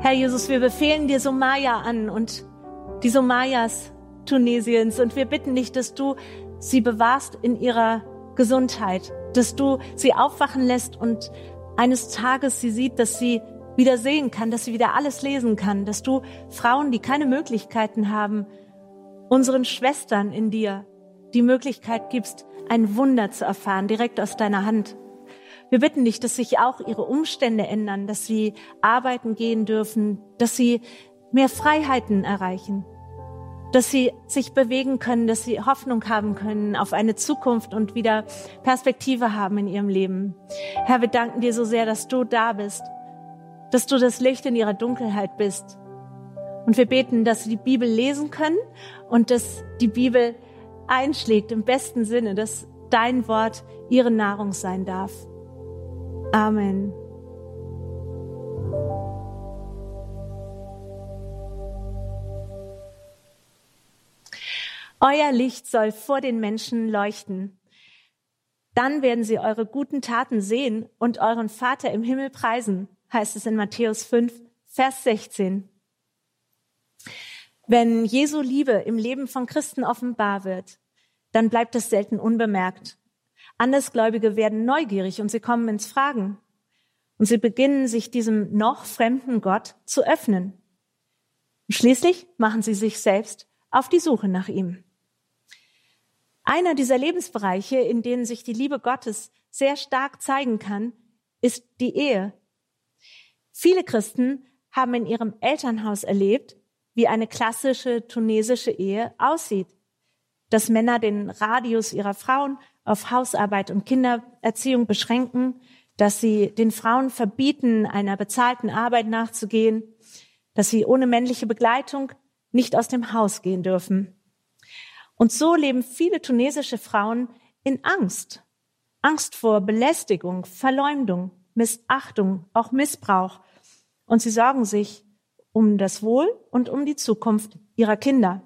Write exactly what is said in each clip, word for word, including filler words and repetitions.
Herr Jesus, wir befehlen dir Somalia an und die Somayas Tunesiens und wir bitten dich, dass du sie bewahrst in ihrer Gesundheit, dass du sie aufwachen lässt und eines Tages sie sieht, dass sie wieder sehen kann, dass sie wieder alles lesen kann, dass du Frauen, die keine Möglichkeiten haben, unseren Schwestern in dir die Möglichkeit gibst, ein Wunder zu erfahren, direkt aus deiner Hand. Wir bitten dich, dass sich auch ihre Umstände ändern, dass sie arbeiten gehen dürfen, dass sie mehr Freiheiten erreichen, dass sie sich bewegen können, dass sie Hoffnung haben können auf eine Zukunft und wieder Perspektive haben in ihrem Leben. Herr, wir danken dir so sehr, dass du da bist, dass du das Licht in ihrer Dunkelheit bist. Und wir beten, dass sie die Bibel lesen können und dass die Bibel einschlägt im besten Sinne, dass dein Wort ihre Nahrung sein darf. Amen. Euer Licht soll vor den Menschen leuchten. Dann werden sie eure guten Taten sehen und euren Vater im Himmel preisen, heißt es in Matthäus fünf, Vers sechzehn. Wenn Jesu Liebe im Leben von Christen offenbar wird, dann bleibt es selten unbemerkt. Andersgläubige werden neugierig und sie kommen ins Fragen. Und sie beginnen, sich diesem noch fremden Gott zu öffnen. Und schließlich machen sie sich selbst auf die Suche nach ihm. Einer dieser Lebensbereiche, in denen sich die Liebe Gottes sehr stark zeigen kann, ist die Ehe. Viele Christen haben in ihrem Elternhaus erlebt, wie eine klassische tunesische Ehe aussieht. Dass Männer den Radius ihrer Frauen auf Hausarbeit und Kindererziehung beschränken, dass sie den Frauen verbieten, einer bezahlten Arbeit nachzugehen, dass sie ohne männliche Begleitung nicht aus dem Haus gehen dürfen. Und so leben viele tunesische Frauen in Angst. Angst vor Belästigung, Verleumdung, Missachtung, auch Missbrauch. Und sie sorgen sich um das Wohl und um die Zukunft ihrer Kinder.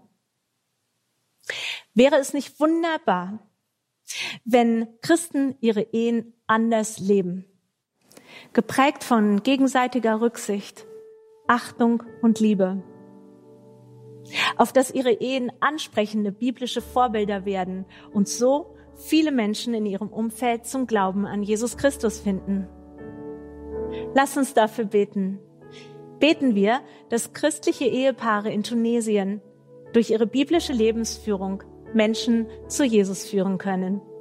Wäre es nicht wunderbar, wenn Christen ihre Ehen anders leben? Geprägt von gegenseitiger Rücksicht, Achtung und Liebe. Auf dass ihre Ehen ansprechende biblische Vorbilder werden und so viele Menschen in ihrem Umfeld zum Glauben an Jesus Christus finden. Lass uns dafür beten. Beten wir, dass christliche Ehepaare in Tunesien durch ihre biblische Lebensführung Menschen zu Jesus führen können.